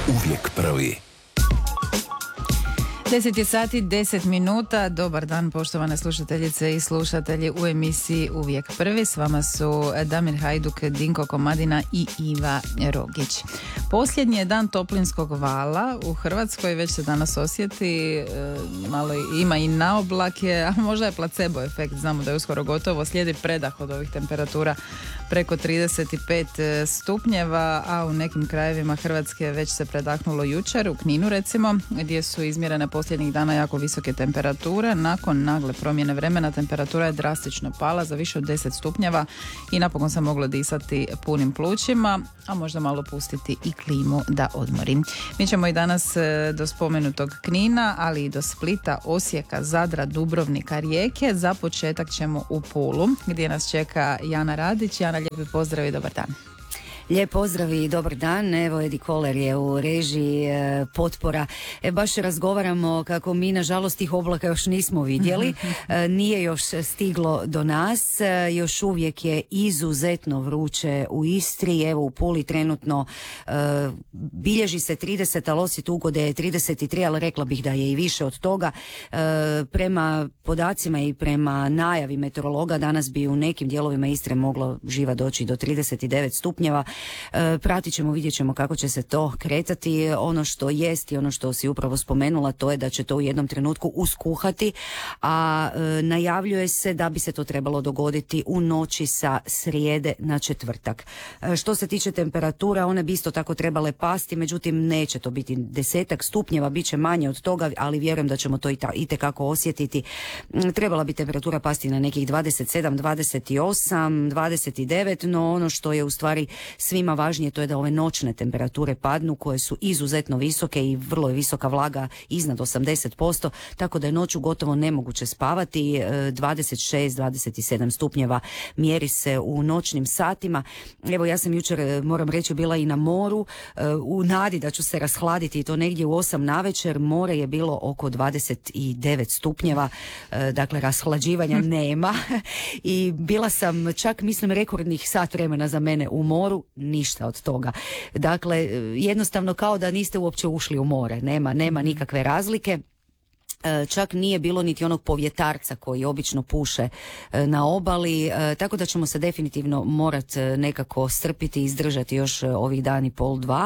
Uvijek prvi. 10 je sati, 10 minuta. Dobar dan, poštovane slušateljice i slušatelji u emisiji Uvijek prvi. S vama su Damir Hajduk, Dinko Komadina i Iva Rogić. Posljednji je dan toplinskog vala u Hrvatskoj, već se danas osjeti, malo ima i naoblake, a možda je placebo efekt, znamo da je uskoro gotovo, slijedi predah od ovih temperatura preko 35 stupnjeva, a u nekim krajevima Hrvatske već se predahnulo jučer, u Kninu recimo, gdje su izmjerene posljednjih dana jako visoke temperature. Nakon nagle promjene vremena temperatura je drastično pala za više od 10 stupnjeva i napokon se moglo disati punim plućima, a možda malo pustiti i klimu da odmori. Mi ćemo i danas do spomenutog Knina, ali i do Splita, Osijeka, Zadra, Dubrovnika, Rijeke. Za početak ćemo u Pulu, gdje nas čeka Jana Radić. Jana, lijepi pozdrav i dobar dan. Lijep pozdrav i dobar dan. Evo, Edi Koler je u režiji potpora. Baš razgovaramo kako mi nažalost tih oblaka još nismo vidjeli. Nije još stiglo do nas. Još uvijek je izuzetno vruće u Istri. Evo, u Puli trenutno bilježi se 30, ali Osjet ugode je 33, ali rekla bih da je i više od toga. Prema podacima i prema najavi meteorologa danas bi u nekim dijelovima Istre moglo živa doći do 39 stupnjeva. Pratit ćemo, vidjet ćemo kako će se to kretati. Ono što jest i ono što si upravo spomenula, to je da će to u jednom trenutku uskuhati, a najavljuje se da bi se to trebalo dogoditi u noći sa srijede na četvrtak. Što se tiče temperatura, one bi isto tako trebale pasti, međutim neće to biti 10 stupnjeva, bit će manje od toga, ali vjerujem da ćemo to itekako osjetiti. Trebala bi temperatura pasti na nekih 27, 28, 29, no ono što je u stvari svima važnije, to je da ove noćne temperature padnu, koje su izuzetno visoke i vrlo je visoka vlaga iznad 80%, tako da je noću gotovo nemoguće spavati. 26, 27 stupnjeva mjeri se u noćnim satima. Evo, ja sam jučer, moram reći, bila i na moru u nadi da ću se rashladiti, i to negdje u 8 navečer. More je bilo oko 29 stupnjeva, dakle rashlađivanja nema i bila sam čak, mislim, rekordnih sat vremena za mene u moru. Ništa od toga. Dakle, jednostavno kao da niste uopće ušli u more. Nema nikakve razlike. Čak nije bilo niti onog povjetarca koji obično puše na obali, tako da ćemo se definitivno morati nekako strpiti i izdržati još ovih dani pol, dva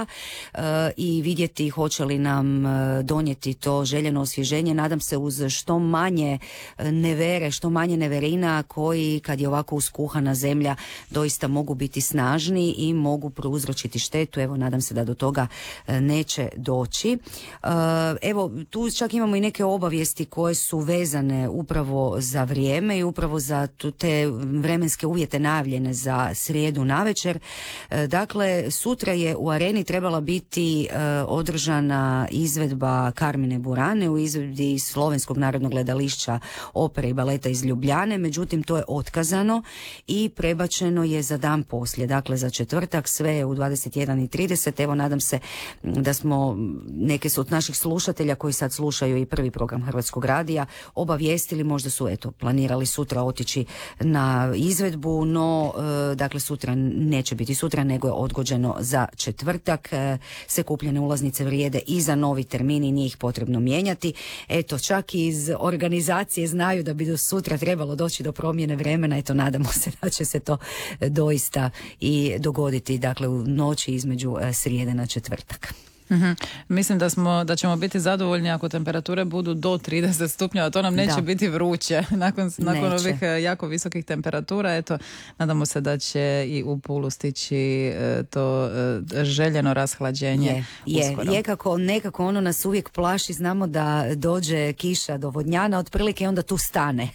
i vidjeti hoće li nam donijeti to željeno osvježenje. Nadam se uz što manje nevere, što manje neverina koji, kad je ovako uskuhana zemlja, doista mogu biti snažni i mogu prouzročiti štetu. Evo, nadam se da do toga neće doći. Evo, tu čak imamo i neke obavijesti koje su vezane upravo za vrijeme i upravo za te vremenske uvjete najavljene za srijedu navečer. Dakle, sutra je u Areni trebala biti održana izvedba Carmine Burane u izvedbi Slovenskog narodnog gledališća, opere i baleta iz Ljubljane, međutim to je otkazano i prebačeno je za dan poslije, dakle za četvrtak, sve je u 21:30. Evo, nadam se da smo neke su od naših slušatelja koji sad slušaju i prvi program Hrvatskog radija obavijestili, možda su planirali sutra otići na izvedbu, no dakle sutra neće biti sutra, nego je odgođeno za četvrtak. Sve kupljene ulaznice vrijede i za novi termin i nije ih potrebno mijenjati. Eto, čak i iz organizacije znaju da bi do sutra trebalo doći do promjene vremena. Eto, nadamo se da će se to doista i dogoditi, dakle u noći između srijede na četvrtak. Mislim da ćemo biti zadovoljni ako temperature budu do 30 stupnjeva, to nam neće biti vruće nakon ovih jako visokih temperatura. Eto, nadamo se da će i u Pulu stići to željeno rashlađenje uskoro. Je kako nekako ono nas uvijek plaši, znamo da dođe kiša do Vodnjana otprilike i onda tu stane.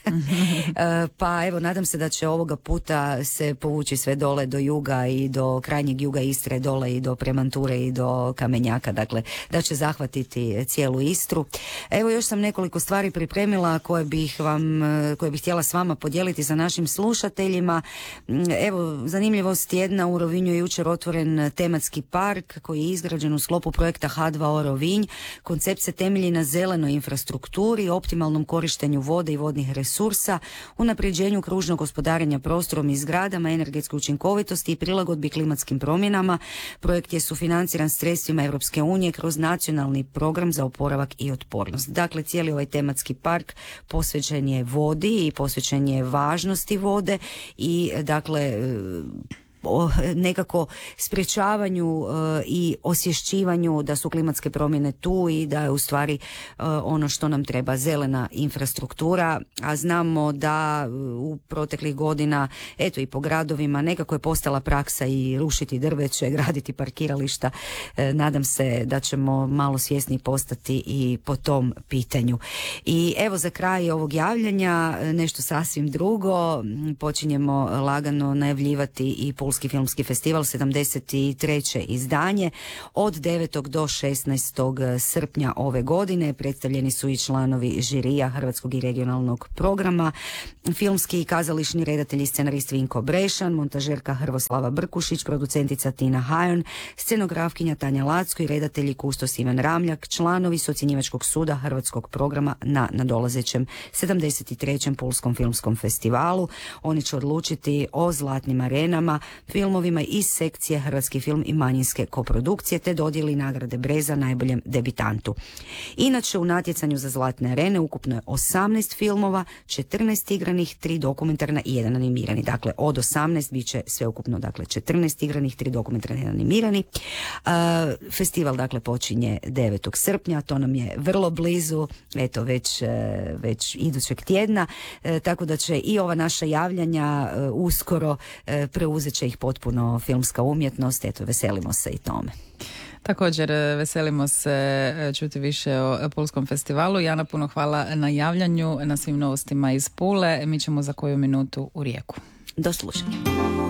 Pa evo, nadam se da će ovoga puta se povući sve dole do juga i do krajnjeg juga Istre, dole i do Premanture i do Kamenjaka. Dakle, da će zahvatiti cijelu Istru. Evo, još sam nekoliko stvari pripremila koje bih htjela s vama podijeliti sa našim slušateljima. Evo, zanimljivost jedna, u Rovinju je jučer otvoren tematski park koji je izgrađen u sklopu projekta H2O Rovinj. Koncept se temelji na zelenoj infrastrukturi, optimalnom korištenju vode i vodnih resursa, unapređenju kružnog gospodarenja prostorom i zgradama, energetskoj učinkovitosti i prilagodbi klimatskim promjenama. Projekt je sufinanciran sredstvima Europske Europske unije kroz nacionalni program za oporavak i otpornost. Dakle, cijeli ovaj tematski park posvećen je vodi i posvećen je važnosti vode i dakle nekako sprječavanju i osvješćivanju da su klimatske promjene tu i da je u stvari ono što nam treba zelena infrastruktura, a znamo da u proteklih godina eto i po gradovima nekako je postala praksa i rušiti drveće, graditi parkirališta. Nadam se da ćemo malo svjesni postati i po tom pitanju. I evo za kraj ovog javljanja nešto sasvim drugo. Počinjemo lagano najavljivati i Pulski filmski festival, 73. izdanje. Od 9. do 16. srpnja ove godine predstavljeni su i članovi žirija Hrvatskog i regionalnog programa, filmski i kazališni redatelji, scenarist Vinko Brešan, montažerka Hrvoslava Brkušić, producentica Tina Hajon, scenografkinja Tanja Lacko i redatelji kustos Ivan Ramljak, članovi su ocjenjivačkog suda Hrvatskog programa na nadolazećem 73. Pulskom filmskom festivalu. Oni će odlučiti o zlatnim arenama, filmovima iz sekcije Hrvatski film i manjinske koprodukcije, te dodijeli nagrade Breza najboljem debitantu. Inače, u natjecanju za zlatne arene ukupno je 18 filmova, 14 igranih, 3 dokumentarna i 1 animirani. Dakle, od 18 bit će sveukupno 14 igranih, 3 dokumentarni i 1 animirani. Festival dakle počinje 9. srpnja, to nam je vrlo blizu, eto već idućeg tjedna, tako da će i ova naša javljanja uskoro preuzet će ih potpuno filmska umjetnost, eto veselimo se i tome. Također veselimo se čuti više o Pulskom festivalu. Jana, puno hvala na javljanju, na svim novostima iz Pule. Mi ćemo za koju minutu u Rijeku. Do slušanja.